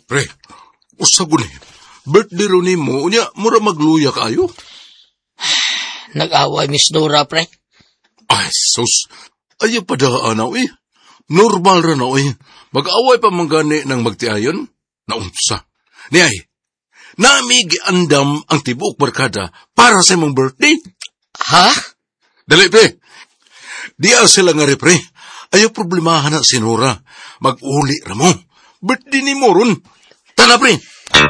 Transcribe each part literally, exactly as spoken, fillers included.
Pre, usagun eh. Birthday ro ni mo, unya, mura magluya kayo? Nag-away, Miss Nora, pre. Ay, sus. Ayaw pa anaw eh. Normal ra na eh. Mag-away pa manggani ng magtiayon? Naunsa. Niyay, nami giandam ang tibok barkada para sa imong birthday. Ha? Dali, pre. Diya sila nga re, pre. Ayaw problemahan na si Nora. Mag-uli ra mo. Birthday ni mo ron. Tana, pre.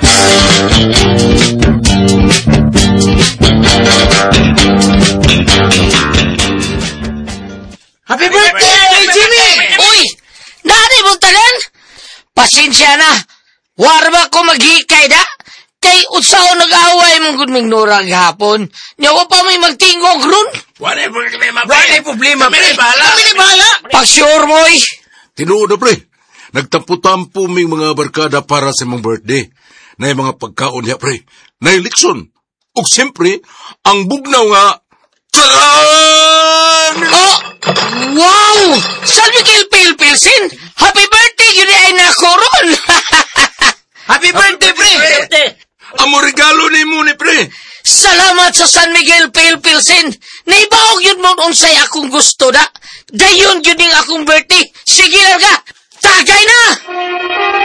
Happy birthday, Jimmy! Uy! Nari mong talan? Pasensya na. Warba ko maghikay da. Kay utsaw nag-away mong gudming Nora gahapon. Niyawa pa may magtingog ron. Wala yung problema, pre. Wala yung problema, pre. Kami ni bahala. Kami ni bahala. Pag-sure mo, eh. Tinuod na, pre. Nagtampo-tampo may mga barkada para sa mong birthday. Na yung mga pagkaon niya, pre. Na yung likson. O siyempre, ang bugnaw nga, taran! Oh! Wow! Salve kay Pilpilsin! Happy birthday, yun ay nakoron! Happy birthday, pre! Amo regalo ni mo ni, pre. Salamat sa San Miguel Pilpilsin! Naibaog yun mo unsay akong gusto da. Dayon yun yung akong birthday. Sige lang ka! Tagay na!